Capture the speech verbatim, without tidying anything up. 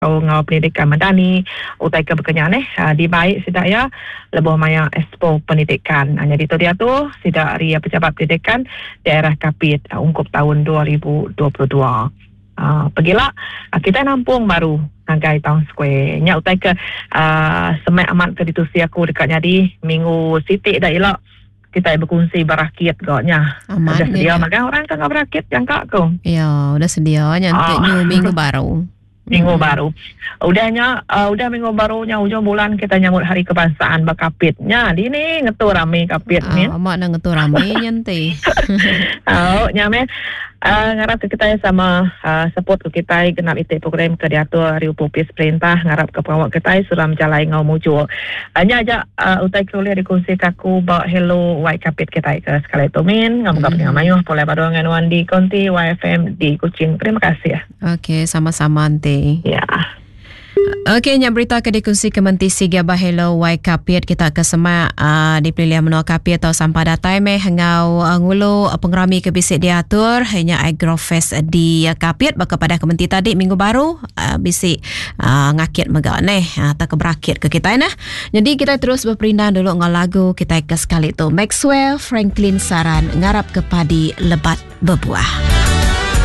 Kau ngau pendidikan madani utai ke berkenyan eh uh, di baik sidak ya lebih maya expo pendidikan. Uh, jadi tu dia tu sidak ria pejabat pendidikan daerah Kapit uh, ungkup tahun dua ribu dua puluh dua. Uh, pergilah uh, kita nampung baru nagai tahun square. Nya utai ke uh, semai amat ke ditusi aku dekat jadi minggu sitik dah elok kita berkongsi berakit gaknya. Amat sudah sedia ya. makan orang tengah berakit yang kak kau. Ya, udah sedia nyantik Ah. new minggu baru. Minggu Hmm. baru. Udahnya uh, udah minggu barunya ujung bulan kita nyambut hari kebangsaan Bakapitnya. Di ni ngetu rame Kapit Ah, ni. mak nak ngetu ramai nyantik. Oh, nyame uh, ngarap ke kita sama uh, support ke kita genap itik program ke diatur hari upupis perintah ngarap ke pengawak kita sudah menjalai ngau muncul. Hanya aja uh, utai kuliah dikongsi kaku bawa hello White Kapit kita ke sekali itu min ngamuka Mhm. mm-hmm. mayuh boleh barengan Wan di Konti Y F M di Kuching. Terima kasih ya. Okey, sama-sama nanti. Ya. Okey, nya berita ke dikongsi ke menti siga bahelo wai Kapit kita ke semak uh, di pilihan menua Kapit atau sampah datai meh ngau uh, ngulu uh, pengerami ke bisik diatur hanya Agrofest di uh, Kapit baka pada ke menti tadi minggu baru uh, bisik uh, ngakit mega neh uh, tak keberakit ke kita nah. Jadi kita terus berperindah dulu ngau lagu kita ke sekali tu Maxwell Franklin Saran ngarap ke padi lebat berbuah.